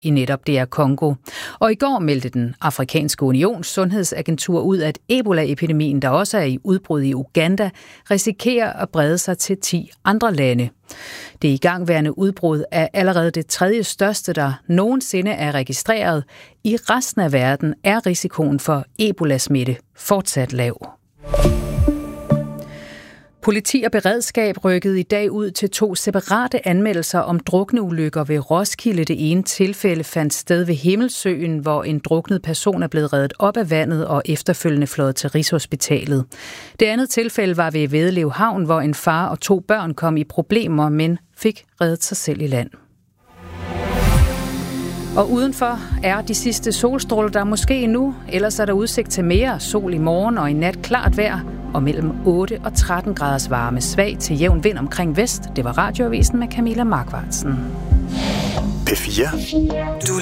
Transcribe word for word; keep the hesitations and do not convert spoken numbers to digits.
i netop D R Congo. Og i går meldte den Afrikanske Unions sundhedsagentur ud, at Ebola-epidemien, der også er i udbrud i Uganda, risikerer at brede sig til ti andre lande. Det igangværende udbrud er allerede det tredje største, der nogensinde er registreret. I resten af verden er risikoen for Ebola-smitte fortsat lav. Politi og beredskab rykkede i dag ud til to separate anmeldelser om drukneulykker ved Roskilde. Det ene tilfælde fandt sted ved Himmelsøen, hvor en druknet person er blevet reddet op af vandet og efterfølgende fløjet til Rigshospitalet. Det andet tilfælde var ved Vedelev Havn, hvor en far og to børn kom i problemer, men fik reddet sig selv i land. Og udenfor er de sidste solstråler der måske endnu, ellers er der udsigt til mere sol i morgen og i nat klart vejr, og mellem otte og tretten graders varme, svag til jævn vind omkring vest. Det var Radioavisen med Camilla Markvartsen. P fire. Du